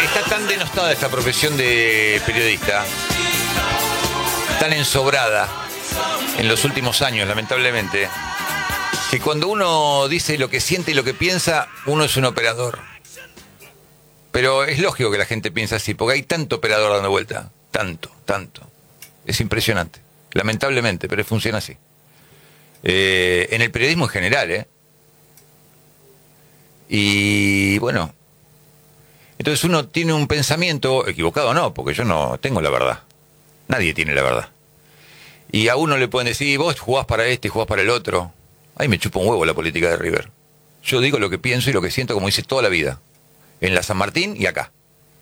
está tan denostada esta profesión de periodista, tan ensobrada en los últimos años, lamentablemente, que cuando uno dice lo que siente y lo que piensa, uno es un operador. Pero es lógico que la gente piense así, porque hay tanto operador dando vuelta. Tanto. Es impresionante. Lamentablemente, pero funciona así. En el periodismo en general, ¿eh? Y bueno, entonces uno tiene un pensamiento, equivocado no, porque yo no tengo la verdad. Nadie tiene la verdad. Y a uno le pueden decir, vos jugás para este y jugás para el otro. Ay, me chupa un huevo la política de River. Yo digo lo que pienso y lo que siento como hice toda la vida. En la San Martín y acá.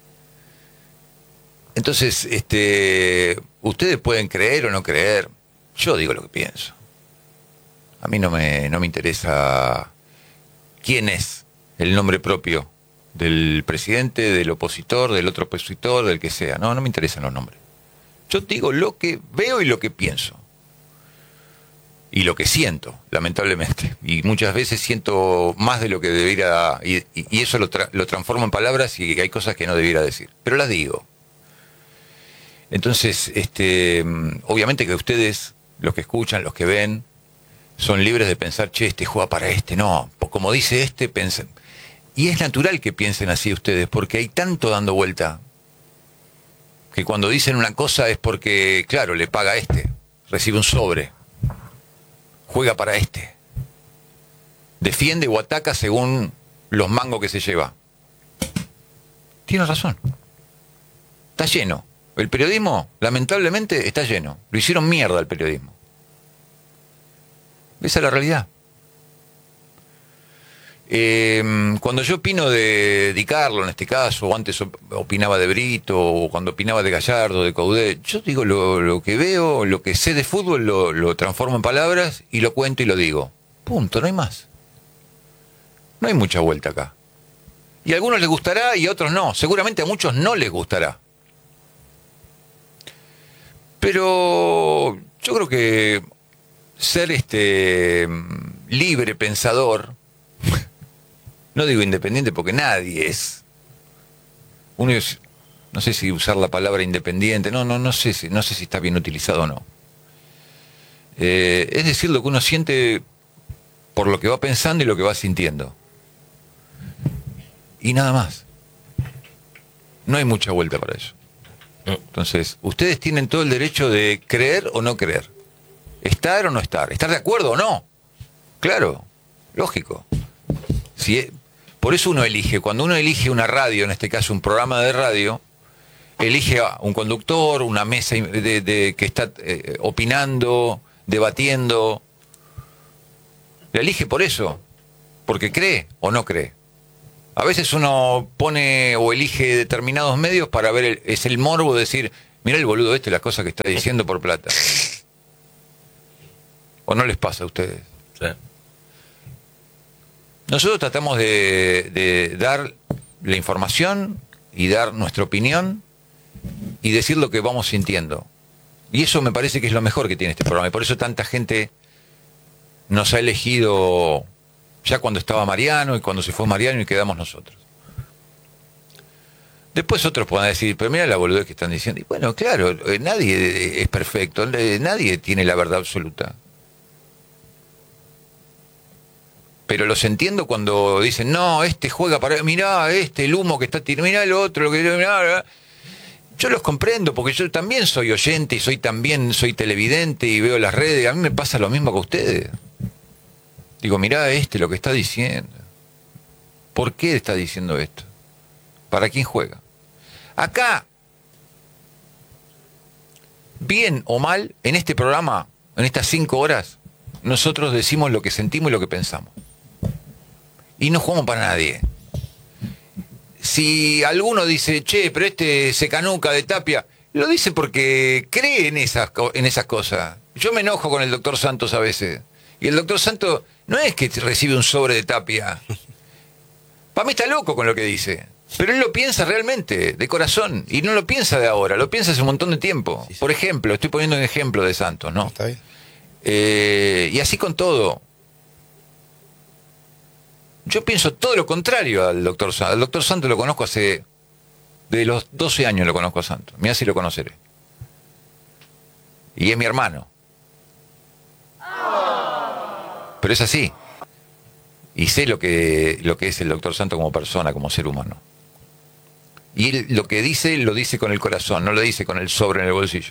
Entonces, ustedes pueden creer o no creer. Yo digo lo que pienso. A mí no me interesa quién es el nombre propio del presidente, del opositor, del otro opositor, del que sea. No me interesan los nombres. Yo digo lo que veo y lo que pienso. Y lo que siento, lamentablemente. Y muchas veces siento más de lo que debiera... Y eso lo transformo en palabras y hay cosas que no debiera decir. Pero las digo. Entonces, obviamente que ustedes, los que escuchan, los que ven, son libres de pensar, che, este juega para este. No, como dice pensen. Y es natural que piensen así ustedes, porque hay tanto dando vuelta, que cuando dicen una cosa es porque, claro, le paga recibe un sobre, juega para defiende o ataca según los mangos que se lleva. Tiene razón. Está lleno. El periodismo, lamentablemente, está lleno. Lo hicieron mierda al periodismo. Esa es la realidad. Cuando yo opino de Di Carlo, en este caso, o antes opinaba de Brito, o cuando opinaba de Gallardo, de Coudet, yo digo lo que veo, lo que sé de fútbol, lo transformo en palabras y lo cuento y lo digo. Punto, no hay más. No hay mucha vuelta acá. Y a algunos les gustará y a otros no. Seguramente a muchos no les gustará. Pero yo creo que ser libre pensador, no digo independiente porque nadie es. Uno es, no sé si usar la palabra independiente, no sé si está bien utilizado o no. Es decir, lo que uno siente por lo que va pensando y lo que va sintiendo. Y nada más. No hay mucha vuelta para eso. Entonces, ustedes tienen todo el derecho de creer o no creer. Estar o no estar. Estar de acuerdo o no. Claro, lógico. Por eso uno elige. Cuando uno elige una radio, en este caso un programa de radio, elige a un conductor, una mesa que está opinando, debatiendo. La elige por eso. Porque cree o no cree. A veces uno pone o elige determinados medios para ver, es el morbo de decir, mira el boludo las cosas que está diciendo por plata. ¿O no les pasa a ustedes? Sí. Nosotros tratamos de dar la información y dar nuestra opinión y decir lo que vamos sintiendo. Y eso me parece que es lo mejor que tiene este programa. Y por eso tanta gente nos ha elegido ya cuando estaba Mariano y cuando se fue Mariano y quedamos nosotros. Después otros puedan decir, pero mira la boludez que están diciendo. Y bueno, claro, nadie es perfecto, nadie tiene la verdad absoluta. Pero los entiendo cuando dicen, no, juega para... Mirá, el humo que está tirando, mirá el otro, lo que... Mirá. Yo los comprendo, porque yo también soy oyente y soy televidente y veo las redes. A mí me pasa lo mismo que a ustedes. Digo, mirá lo que está diciendo. ¿Por qué está diciendo esto? ¿Para quién juega? Acá, bien o mal, en este programa, en estas 5 horas, nosotros decimos lo que sentimos y lo que pensamos. Y no jugamos para nadie. Si alguno dice, che, pero se canuca de Tapia, lo dice porque cree en esas cosas. Yo me enojo con el doctor Santos a veces. Y el doctor Santos no es que recibe un sobre de Tapia. Para mí está loco con lo que dice. Pero él lo piensa realmente, de corazón. Y no lo piensa de ahora, lo piensa hace un montón de tiempo. Sí. Por ejemplo, estoy poniendo un ejemplo de Santos, ¿no? Está bien. Y así con todo. Yo pienso todo lo contrario al doctor Santos. Al doctor Santos lo conozco hace De los 12 años lo conozco a Santos. Mirá si lo conoceré. Y es mi hermano. Pero es así. Y sé lo que es el doctor Santos como persona, como ser humano. Y él lo que dice, lo dice con el corazón, no lo dice con el sobre en el bolsillo.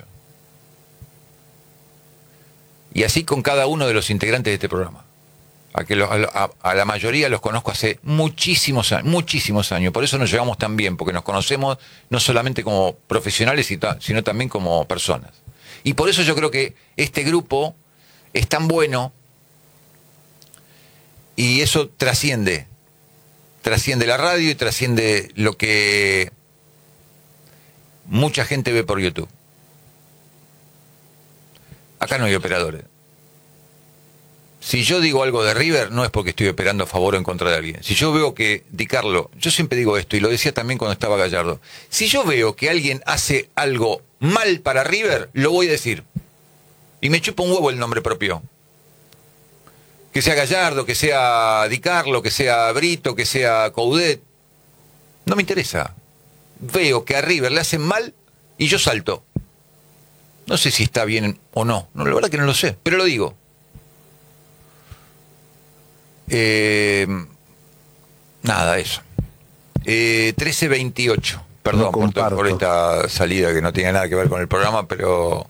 Y así con cada uno de los integrantes de este programa. A la mayoría los conozco hace muchísimos años. Por eso nos llevamos tan bien, porque nos conocemos no solamente como profesionales, sino también como personas. Y por eso yo creo que este grupo es tan bueno y eso trasciende la radio y trasciende lo que mucha gente ve por YouTube. Acá no hay operadores. Si yo digo algo de River, no es porque estoy operando a favor o en contra de alguien. Si yo veo que Di Carlo, yo siempre digo esto, y lo decía también cuando estaba Gallardo, si yo veo que alguien hace algo mal para River, lo voy a decir. Y me chupa un huevo el nombre propio. Que sea Gallardo, que sea Di Carlo, que sea Brito, que sea Coudet. No me interesa. Veo que a River le hacen mal y yo salto. No sé si está bien o no. La verdad que no lo sé, pero lo digo. Nada, eso. 13:28. Perdón por esta salida que no tiene nada que ver con el programa, pero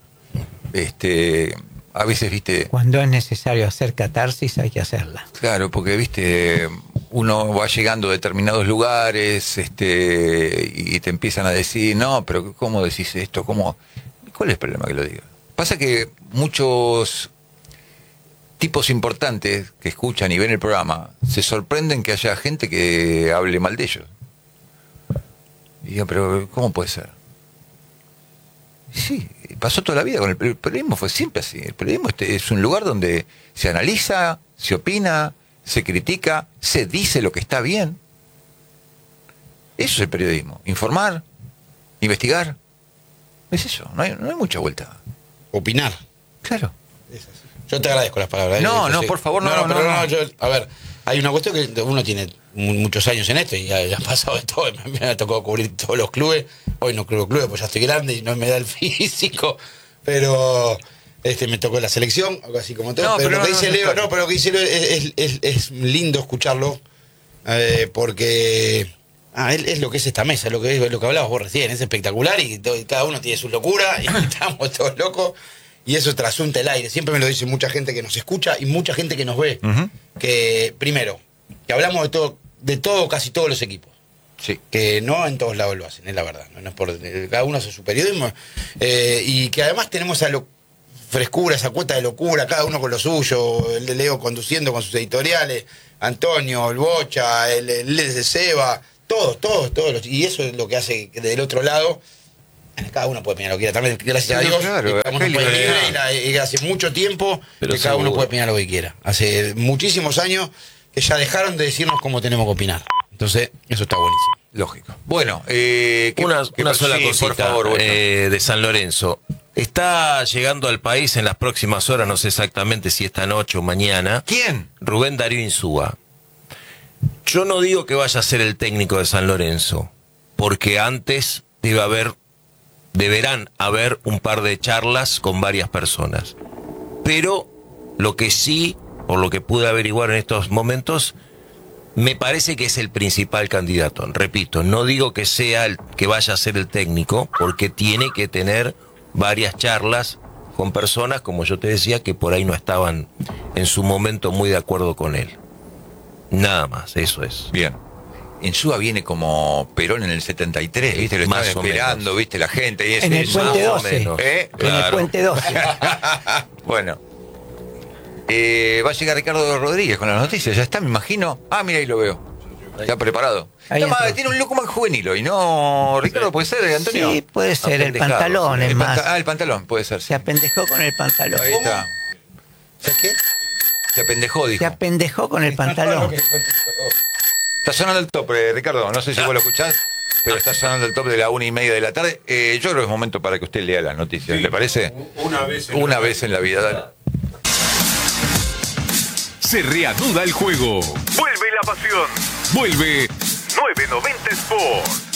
a veces, viste... Cuando es necesario hacer catarsis hay que hacerla. Claro, porque, viste, uno va llegando a determinados lugares y te empiezan a decir, no, pero ¿cómo decís esto? ¿Cómo? ¿Cuál es el problema que lo diga? Pasa que muchos tipos importantes que escuchan y ven el programa se sorprenden que haya gente que hable mal de ellos. Y digo, pero ¿cómo puede ser? Sí, pasó toda la vida con el periodismo, fue siempre así. El periodismo es un lugar donde se analiza, se opina, se critica, se dice lo que está bien. Eso es el periodismo. Informar, investigar. Es eso, no hay mucha vuelta. Opinar. Claro. Yo te agradezco las palabras. No, por favor, no. A ver, hay una cuestión que uno tiene muchos años en esto y ya ha pasado de todo. Me ha tocado cubrir todos los clubes. Hoy no cubro clubes, pues ya estoy grande y no me da el físico. Pero me tocó la selección, algo así como todo. Pero lo que dice Leo, pero lo que dice Leo es lindo escucharlo, porque es lo que es esta mesa, lo que hablabas vos recién, es espectacular y cada uno tiene su locura y estamos todos locos. Y eso trasunta el aire. Siempre me lo dice mucha gente que nos escucha y mucha gente que nos ve. Uh-huh. Que, primero, que hablamos de todo, casi todos los equipos. Sí. Que no en todos lados lo hacen, es la verdad. No es por, cada uno hace su periodismo. Y que además tenemos esa frescura, esa cuota de locura, cada uno con lo suyo. El de Leo conduciendo con sus editoriales, Antonio, el Bocha, el de Seba, todos. Y eso es lo que hace que del otro lado... Cada uno puede opinar lo que quiera. También, gracias a Dios, claro, estamos en un país libre y hace mucho tiempo que cada uno puede opinar lo que quiera. Hace muchísimos años que ya dejaron de decirnos cómo tenemos que opinar. Entonces, eso está buenísimo. Lógico. Bueno, una sola cosita, por favor, de San Lorenzo. Está llegando al país en las próximas horas, no sé exactamente si esta noche o mañana. ¿Quién? Rubén Darío Insúa. Yo no digo que vaya a ser el técnico de San Lorenzo, porque antes deberán haber un par de charlas con varias personas. Pero lo que sí, por lo que pude averiguar en estos momentos, me parece que es el principal candidato. Repito, no digo que sea que vaya a ser el técnico, porque tiene que tener varias charlas con personas, como yo te decía, que por ahí no estaban en su momento muy de acuerdo con él. Nada más, eso es. Bien. Insúa viene como Perón en el 73, ¿viste? Lo estaban esperando, ¿viste? La gente. Y en el puente 12. En el puente 12. Bueno. Va a llegar Ricardo Rodríguez con las noticias. Ya está, me imagino. Mira, ahí lo veo. Está preparado. Tiene un look más juvenil hoy, ¿no? Ricardo, ¿puede ser, Antonio? Sí, puede ser. El pantalón es más. El pantalón, puede ser. Sí. Se apendejó con el pantalón. Ahí está. ¿Sabes qué? Se apendejó, dijo. Se apendejó con el pantalón. Está sonando el top, Ricardo. No sé si vos lo escuchás, pero está sonando el top de la 1:30 de la tarde. Yo creo que es momento para que usted lea las noticias. Sí, ¿le parece? Una vez en la vida. Dale. Se reanuda el juego. Vuelve la pasión. Vuelve 990 Sport.